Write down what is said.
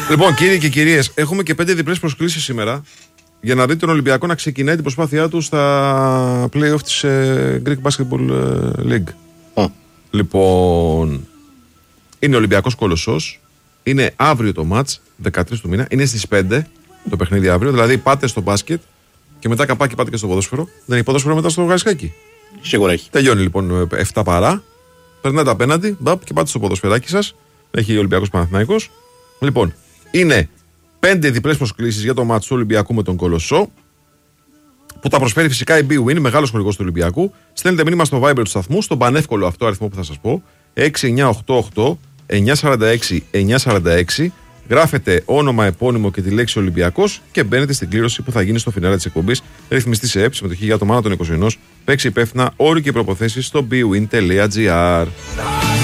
Λοιπόν, κύριοι και κυρίες, έχουμε και 5 διπλές προσκλήσεις σήμερα για να δείτε τον Ολυμπιακό να ξεκινάει την προσπάθειά του στα play-off της Greek Basketball League. Λοιπόν, είναι Ολυμπιακός Κολοσσός, είναι αύριο το μάτς, 13 του μήνα, είναι στις 5 το παιχνίδι αύριο, δηλαδή πάτε στο μπάσκετ και μετά καπάκι πάτε και στο ποδόσφαιρο. Δεν έχει ποδόσφαιρο μετά στο Γαρισκάκι? Σίγουρα έχει. Τελειώνει λοιπόν 7 παρά, περνάτε απέναντι, και πάτε στο ποδοσφαιράκι σας, έχει ο Ολυμπιακός Παναθηναϊκός. Λοιπόν, είναι 5 διπλές προσκλήσεις για το μάτς του Ολυμπιακού με τον Κολοσσό, που τα προσφέρει φυσικά η BWIN, μεγάλος χορηγός του Ολυμπιακού. Στέλνετε μήνυμα στο Viber του σταθμού, στον πανεύκολο αυτό αριθμό που θα σας πω, 6988 946 946. Γράφετε όνομα, επώνυμο και τη λέξη Ολυμπιακός και μπαίνετε στην κλήρωση που θα γίνει στο φινάλε της εκπομπής. Ρυθμιστή σε ΕΠ, συμμετοχή για το μάνα των 21. Παίξει υπεύθυνα, όροι και προποθέσεις στο bwin.gr.